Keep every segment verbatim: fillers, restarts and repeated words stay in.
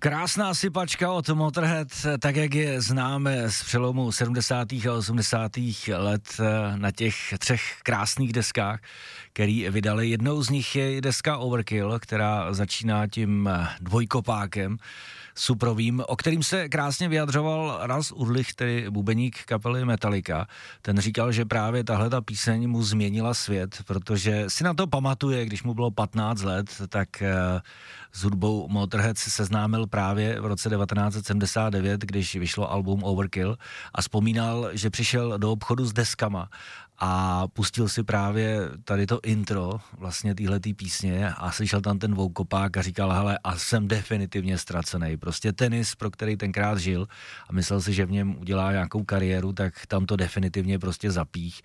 Krásná sypačka od Motorhead, tak jak je známe z přelomu sedmdesátých a osmdesátých let na těch třech krásných deskách, který vydali. Jednou z nich je deska Overkill, která začíná tím dvojkopákem suprovým, o kterým se krásně vyjadřoval Lars Ulrich, tedy bubeník kapely Metallica. Ten říkal, že právě tahle ta píseň mu změnila svět, protože si na to pamatuje, když mu bylo patnáct let, tak s hudbou Motorhead se seznámil právě v roce devatenáct set sedmdesát devět, když vyšlo album Overkill, a vzpomínal, že přišel do obchodu s deskama a pustil si právě tady to intro vlastně téhletý písně a slyšel tam ten dvoukopák a říkal, hele, a jsem definitivně ztracený. Prostě tenis, pro který tenkrát žil a myslel si, že v něm udělá nějakou kariéru, tak tam to definitivně prostě zapích.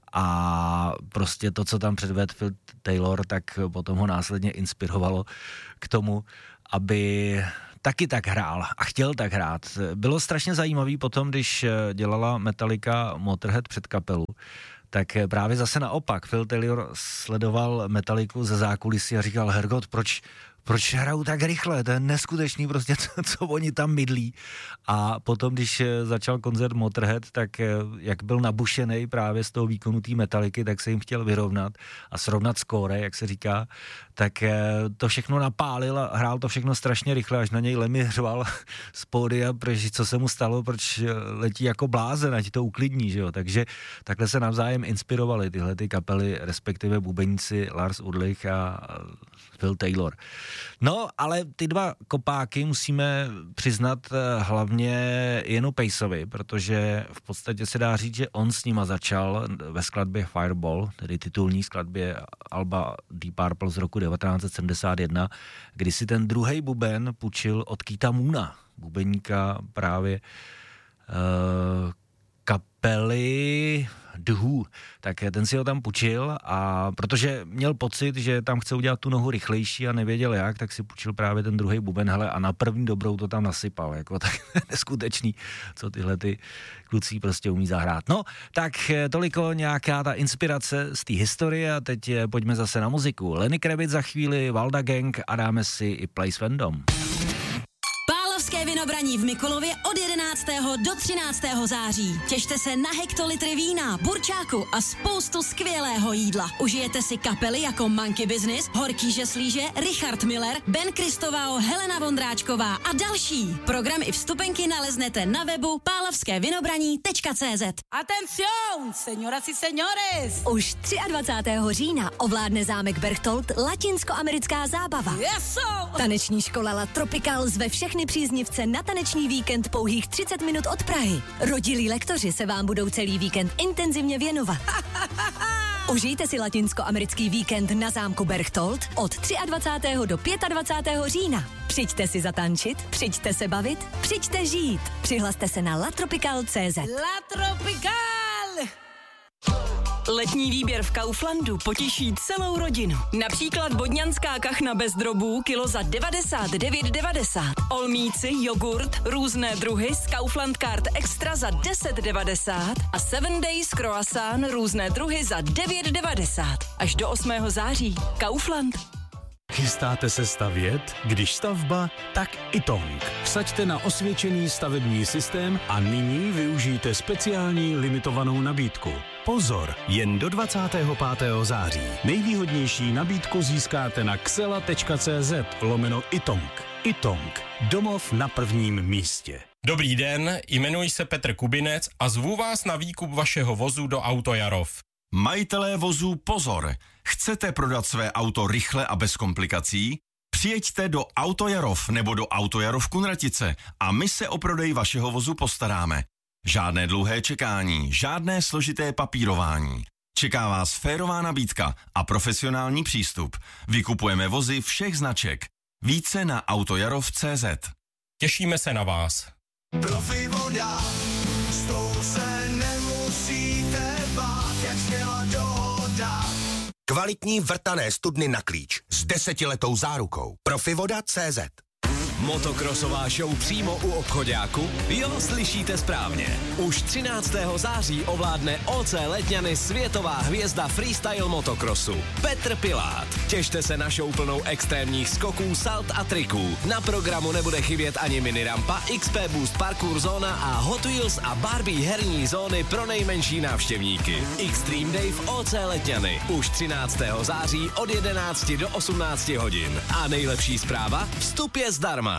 A prostě to, co tam předvedl Phil Taylor, tak potom ho následně inspirovalo k tomu, aby taky tak hrál a chtěl tak hrát. Bylo strašně zajímavý potom, když dělala Metallica Motorhead před kapelu, tak právě zase naopak Phil Taylor sledoval Metallicu ze zákulisí a říkal, Hergot, proč proč hrajou tak rychle, to je neskutečný prostě, co, co oni tam mydlí. A potom, když začal koncert Motorhead, tak jak byl nabušený právě z toho výkonu té Metalliky, tak se jim chtěl vyrovnat a srovnat skóre, jak se říká, tak to všechno napálil a hrál to všechno strašně rychle, až na něj Lemmy hřval z pódia, protože co se mu stalo, proč letí jako blázen, ať to uklidní, že jo. Takže takhle se navzájem inspirovali tyhle ty kapely, respektive bubeníci Lars Ulrich a Phil Taylor. No, ale ty dva kopáky musíme přiznat hlavně Ianu Paceovi, protože v podstatě se dá říct, že on s nima začal ve skladbě Fireball, tedy titulní skladbě alba Deep Purple z roku devatenáct set sedmdesát jedna, kdy si ten druhý buben půjčil od Keitha Moona, bubeníka právě uh, kapely The Who, tak ten si ho tam půjčil a protože měl pocit, že tam chce udělat tu nohu rychlejší a nevěděl jak, tak si půjčil právě ten druhý buben, hele, a na první dobrou to tam nasypal, jako tak neskutečný, co tyhle ty kluci prostě umí zahrát. No, tak toliko nějaká ta inspirace z té historie a teď pojďme zase na muziku. Lenny Kravitz za chvíli, Valda Gang a dáme si i Place Vendom. Pálavské vinobraní v Mikulově od jedenáctého do třináctého září. Těšte se na hektolitry vína, burčáku a spoustu skvělého jídla. Užijete si kapely jako Monkey Business, Horký žeslíže, Richard Miller, Ben Kristovao, Helena Vondráčková a další. Program i vstupenky naleznete na webu pálavské vinobraní tečka cé zet. Atención, señoras y señores! Už dvacátého třetího října ovládne zámek Berchtold latinskoamerická zábava. Yes, Taneční škola La Tropical zve všechny příznivce na taneční víkend pouhých třicet minut od Prahy. Rodilí lektoři se vám budou celý víkend intenzivně věnovat. Užijte si latinskoamerický víkend na zámku Berchtold od dvacátého třetího do dvacátého pátého října. Přijďte si zatančit, přijďte se bavit, přijďte žít. Přihlaste se na latropical tečka cé zet. La Tropical! Letní výběr v Kauflandu potěší celou rodinu. Například bodňanská kachna bez drobů kilo za devadesát devět devadesát. Olmíci, jogurt, různé druhy z Kaufland Card Extra za deset devadesát a seven Days croissant různé druhy za devět devadesát. Až do osmého září. Kaufland. Chystáte se stavět? Když stavba, tak Itong. Vsaďte na osvědčený stavební systém a nyní využijte speciální limitovanou nabídku. Pozor, jen do dvacátého pátého září. Nejvýhodnější nabídku získáte na xela tečka cé zet lomeno Itong. Itong. Domov na prvním místě. Dobrý den, jmenuji se Petr Kubinec a zvu vás na výkup vašeho vozu do Auto Jarov. Majitelé vozů, pozor! Chcete prodat své auto rychle a bez komplikací? Přijeďte do Auto Jarov nebo do Auto Jarov Kunratice a my se o prodej vašeho vozu postaráme. Žádné dlouhé čekání, žádné složité papírování. Čeká vás férová nabídka a profesionální přístup. Vykupujeme vozy všech značek. Více na autojarov tečka cé zet. Těšíme se na vás. Profi voda, s tou se nemusíte bát, jak zněla dohoda. Kvalitní vrtané studny na klíč s desetiletou zárukou. Profivoda tečka cé zet. Motokrosová show přímo u obchoďáku? Jo, slyšíte správně. Už třináctého září ovládne O C Letňany světová hvězda freestyle motokrosu Petr Pilát. Těšte se na show plnou extrémních skoků, salt a triků. Na programu nebude chybět ani minirampa, X P Boost parkour zóna a Hot Wheels a Barbie herní zóny pro nejmenší návštěvníky. Extreme Day v O C Letňany. Už třináctého září od jedenácti do osmnácti hodin. A nejlepší zpráva? Vstup je zdarma.